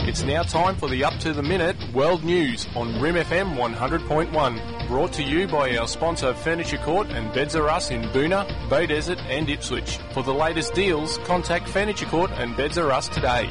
It's now time for the up-to-the-minute World News on Rim FM 100.1. Brought to you by our sponsor Furniture Court and Beds R Us in Boonah, Bay Desert and Ipswich. For the latest deals, contact Furniture Court and Beds R Us today.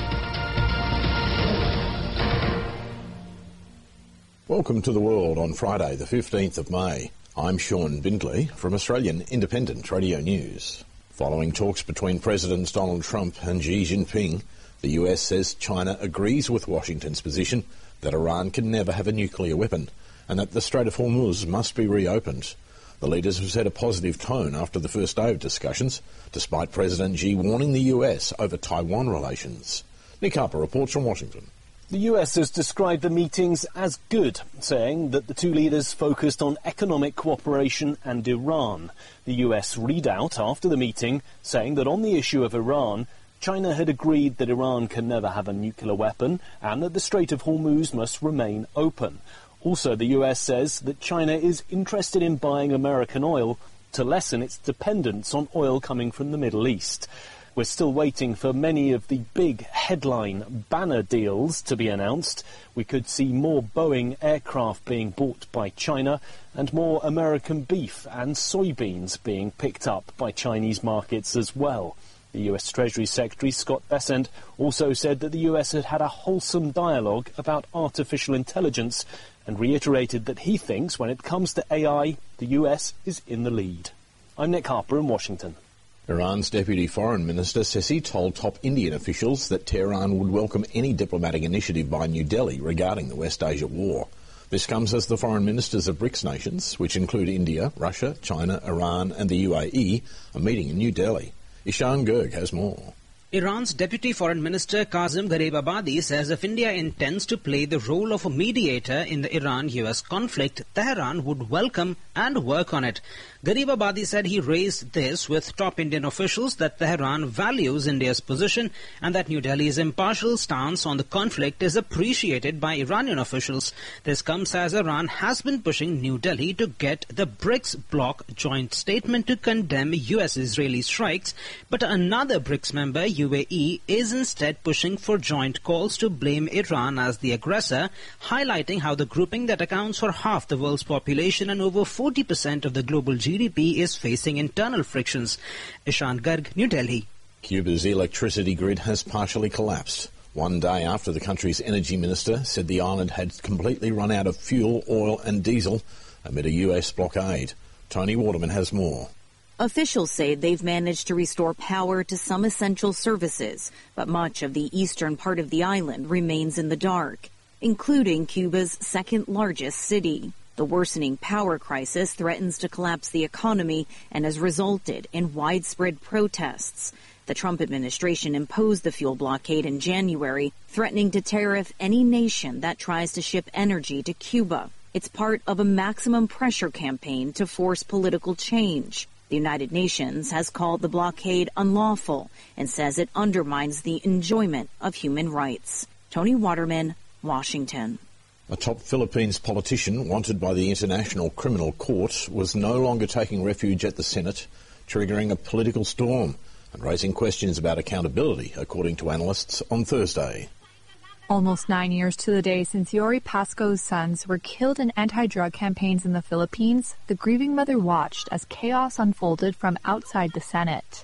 Welcome to the world on Friday the 15th of May. I'm Sean Bindley from Australian Independent Radio News. Following talks between Presidents Donald Trump and Xi Jinping, the US says China agrees with Washington's position that Iran can never have a nuclear weapon and that the Strait of Hormuz must be reopened. The leaders have set a positive tone after the first day of discussions, despite President Xi warning the US over Taiwan relations. Nick Harper reports from Washington. The US has described the meetings as good, saying that the two leaders focused on economic cooperation and Iran. The US readout after the meeting saying that on the issue of Iran, China had agreed that Iran can never have a nuclear weapon and that the Strait of Hormuz must remain open. Also, the US says that China is interested in buying American oil to lessen its dependence on oil coming from the Middle East. We're still waiting for many of the big headline banner deals to be announced. We could see more Boeing aircraft being bought by China and more American beef and soybeans being picked up by Chinese markets as well. The US Treasury Secretary Scott Bessent also said that the US had had a wholesome dialogue about artificial intelligence and reiterated that he thinks when it comes to AI, the US is in the lead. I'm Nick Harper in Washington. Iran's Deputy Foreign Minister says he told top Indian officials that Tehran would welcome any diplomatic initiative by New Delhi regarding the West Asia war. This comes as the foreign ministers of BRICS nations, which include India, Russia, China, Iran and the UAE, are meeting in New Delhi. Ishan Gerg has more. Iran's Deputy Foreign Minister Kazem Gharibabadi says if India intends to play the role of a mediator in the Iran-US conflict, Tehran would welcome and work on it. Gharibabadi said he raised this with top Indian officials that Tehran values India's position and that New Delhi's impartial stance on the conflict is appreciated by Iranian officials. This comes as Iran has been pushing New Delhi to get the BRICS bloc joint statement to condemn US-Israeli strikes, but another BRICS member, UAE, is instead pushing for joint calls to blame Iran as the aggressor, highlighting how the grouping that accounts for half the world's population and over 40% of the global GDP is facing internal frictions. Ishan Garg, New Delhi. Cuba's electricity grid has partially collapsed. One day after the country's energy minister said the island had completely run out of fuel, oil and diesel amid a US blockade. Tony Waterman has more. Officials say they've managed to restore power to some essential services, but much of the eastern part of the island remains in the dark, including Cuba's second largest city. The worsening power crisis threatens to collapse the economy and has resulted in widespread protests. The Trump administration imposed the fuel blockade in January, threatening to tariff any nation that tries to ship energy to Cuba. It's part of a maximum pressure campaign to force political change. The United Nations has called the blockade unlawful and says it undermines the enjoyment of human rights. Tony Waterman, Washington. A top Philippines politician wanted by the International Criminal Court was no longer taking refuge at the Senate, triggering a political storm and raising questions about accountability, according to analysts, on Thursday. Almost 9 years to the day since Yuri Pasco's sons were killed in anti-drug campaigns in the Philippines, the grieving mother watched as chaos unfolded from outside the Senate.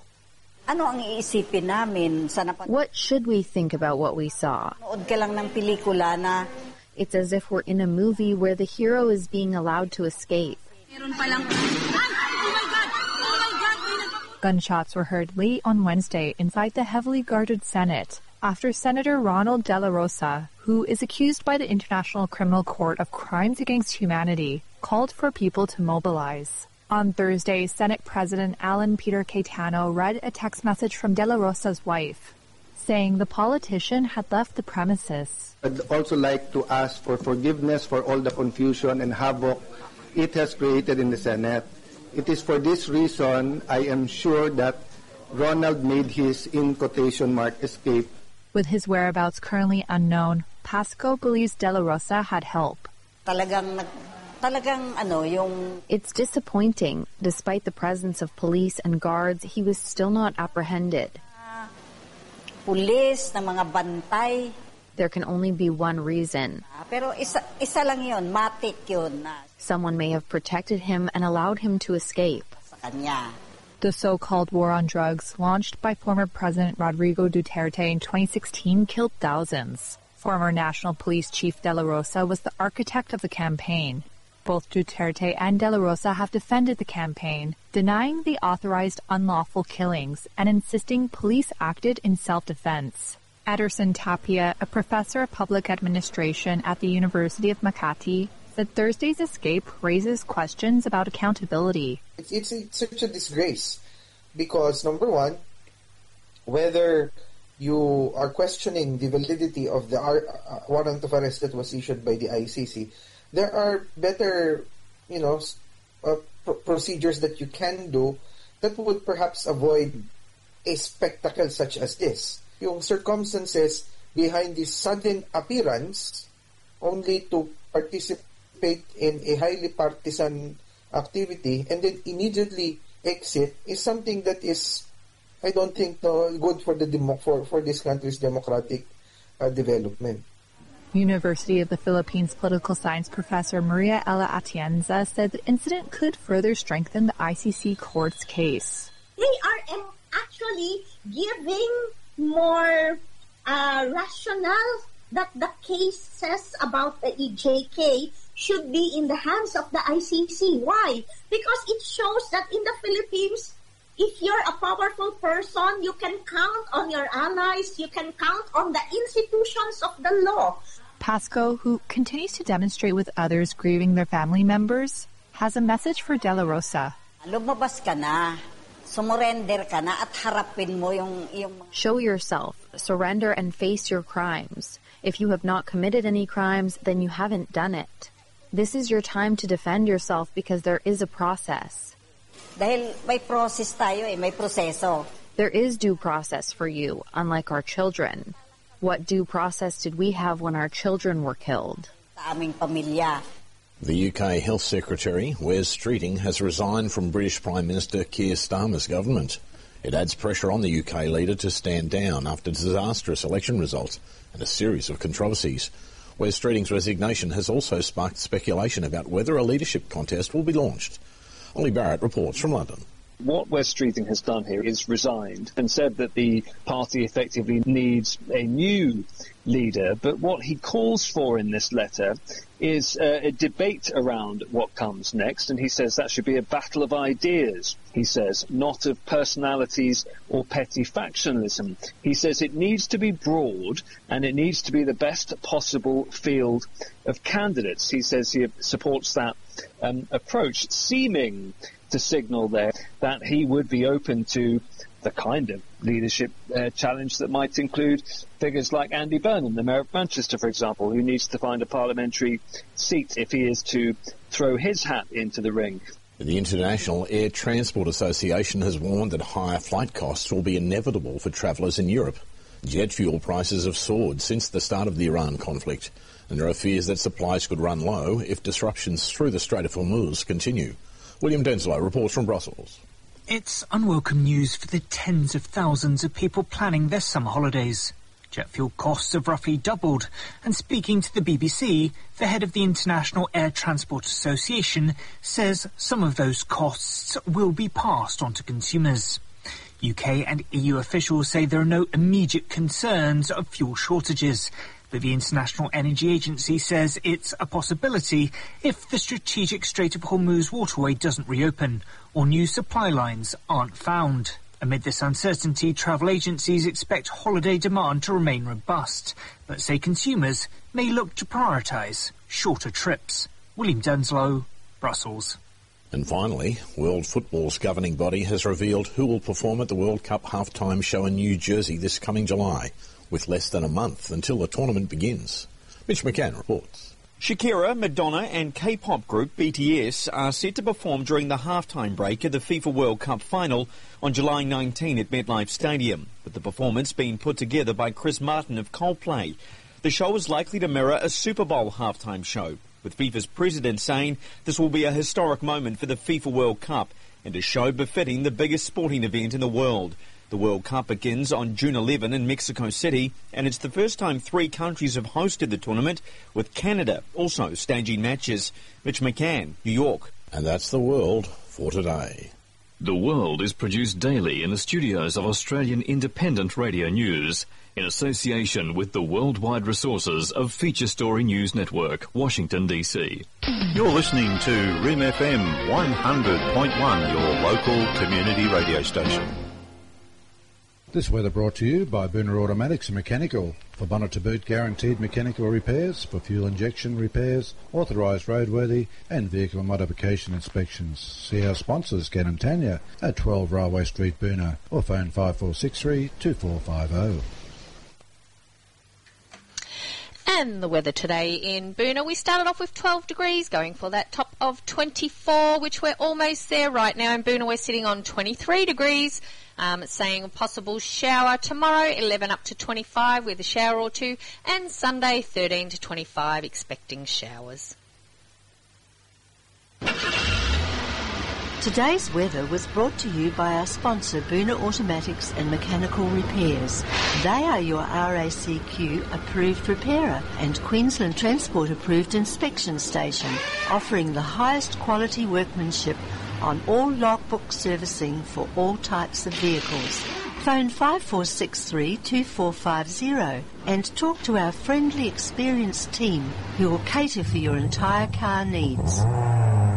What should we think about what we saw? It's as if we're in a movie where the hero is being allowed to escape. Gunshots were heard late on Wednesday inside the heavily guarded Senate after Senator Ronald De La Rosa, who is accused by the International Criminal Court of crimes against humanity, called for people to mobilize. On Thursday, Senate President Alan Peter Cayetano read a text message from De La Rosa's wife, saying the politician had left the premises. I'd also like to ask for forgiveness for all the confusion and havoc it has created in the Senate. It is for this reason I am sure that Ronald made his, in quotation mark, escape. With his whereabouts currently unknown, Pasco believes De La Rosa had help. It's disappointing. Despite the presence of police and guards, he was still not apprehended. There can only be one reason. Pero isa lang yun, matik yun. Someone may have protected him and allowed him to escape. Sa kanya. The so-called war on drugs, launched by former President Rodrigo Duterte in 2016, killed thousands. Former National Police Chief De La Rosa was the architect of the campaign. Both Duterte and De La Rosa have defended the campaign, denying the authorized unlawful killings and insisting police acted in self-defense. Ederson Tapia, a professor of public administration at the University of Makati, said Thursday's escape raises questions about accountability. It's such a disgrace because, number one, whether you are questioning the validity of the warrant of arrest that was issued by the ICC, there are better, procedures that you can do that would perhaps avoid a spectacle such as this. Yung circumstances behind this sudden appearance only to participate in a highly partisan activity and then immediately exit is something that is, I don't think, good for for this country's democratic development. University of the Philippines political science professor Maria Ella Atienza said the incident could further strengthen the ICC court's case. They are actually giving more rationale that the cases about the EJK should be in the hands of the ICC. Why? Because it shows that in the Philippines, if you're a powerful person, you can count on your allies, you can count on the institutions of the law. Pasco, who continues to demonstrate with others grieving their family members, has a message for De La Rosa. Lumabas ka na. Sumurrender ka na at harapin mo yung Show yourself, surrender and face your crimes. If you have not committed any crimes, then you haven't done it. This is your time to defend yourself because there is a process. Dahil may process tayo may proseso. There is due process for you, unlike our children. What due process did we have when our children were killed? Sa aming pamilya. The UK Health Secretary, Wes Streeting, has resigned from British Prime Minister Keir Starmer's government. It adds pressure on the UK leader to stand down after disastrous election results and a series of controversies. Wes Streeting's resignation has also sparked speculation about whether a leadership contest will be launched. Ollie Barrett reports from London. What Wes Streeting has done here is resigned and said that the party effectively needs a new leader. But what he calls for in this letter is a debate around what comes next. And he says that should be a battle of ideas, he says, not of personalities or petty factionalism. He says it needs to be broad and it needs to be the best possible field of candidates. He says he supports that approach, seeming to signal there that he would be open to the kind of leadership challenge that might include figures like Andy Burnham, the Mayor of Manchester, for example, who needs to find a parliamentary seat if he is to throw his hat into the ring. The International Air Transport Association has warned that higher flight costs will be inevitable for travellers in Europe. Jet fuel prices have soared since the start of the Iran conflict, and there are fears that supplies could run low if disruptions through the Strait of Hormuz continue. William Denslow reports from Brussels. It's unwelcome news for the tens of thousands of people planning their summer holidays. Jet fuel costs have roughly doubled, and speaking to the BBC, the head of the International Air Transport Association says some of those costs will be passed on to consumers. UK and EU officials say there are no immediate concerns of fuel shortages, but the International Energy Agency says it's a possibility if the strategic Strait of Hormuz waterway doesn't reopen or new supply lines aren't found. Amid this uncertainty, travel agencies expect holiday demand to remain robust, but say consumers may look to prioritise shorter trips. William Denslow, Brussels. And finally, World Football's governing body has revealed who will perform at the World Cup halftime show in New Jersey this coming July, with less than a month until the tournament begins. Mitch McCann reports. Shakira, Madonna and K-pop group BTS are set to perform during the halftime break of the FIFA World Cup final on July 19 at MetLife Stadium, with the performance being put together by Chris Martin of Coldplay. The show is likely to mirror a Super Bowl halftime show, with FIFA's president saying this will be a historic moment for the FIFA World Cup and a show befitting the biggest sporting event in the world. The World Cup begins on June 11 in Mexico City, and it's the first time 3 countries have hosted the tournament, with Canada also staging matches. Mitch McCann, New York. And that's the world for today. The World is produced daily in the studios of Australian Independent Radio News, in association with the worldwide resources of Feature Story News Network, Washington, D.C. You're listening to RIM FM 100.1, your local community radio station. This weather brought to you by Boona Automatics and Mechanical. For bonnet to boot guaranteed mechanical repairs, for fuel injection repairs, authorised roadworthy and vehicle modification inspections. See our sponsors, Ken and Tanya, at 12 Railway Street, Boona, or phone 5463 2450. And the weather today in Boona, we started off with 12 degrees, going for that top of 24, which we're almost there right now. In Boona, we're sitting on 23 degrees. Saying a possible shower tomorrow, 11 up to 25 with a shower or two, and Sunday 13 to 25 expecting showers. Today's weather was brought to you by our sponsor Boona Automatics and Mechanical Repairs. They are your RACQ approved repairer and Queensland Transport approved inspection station, offering the highest quality workmanship on all logbook servicing for all types of vehicles. Phone 5463 2450 and talk to our friendly, experienced team who will cater for your entire car needs.